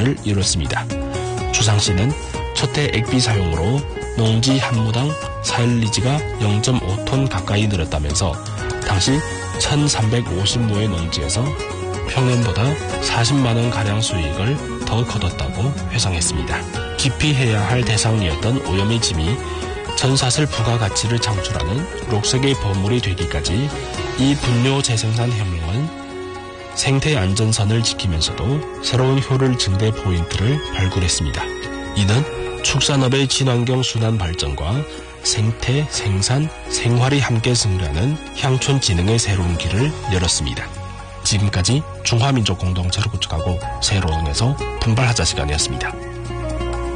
길을 이뤘습니다. 주상시는 첫해 액비 사용으로 농지 한 무당 사일리지가 0.5톤 가까이 늘었다면서 당시 1350무의 농지에서 평년보다 40만원가량 수익을 더 거뒀다고 회상했습니다. 기피해야 할 대상이었던 오염의 짐이 전사슬 부가가치를 창출하는 녹색의 보물이 되기까지 이 분뇨 재생산 혁명은 생태 안전선을 지키면서도 새로운 효율 증대 포인트를 발굴했습니다. 이는 축산업의 친환경 순환 발전과 생태, 생산, 생활이 함께 승리하는 향촌 진흥의 새로운 길을 열었습니다. 지금까지 중화민족 공동체를 구축하고 새로운에서 분발하자 시간이었습니다.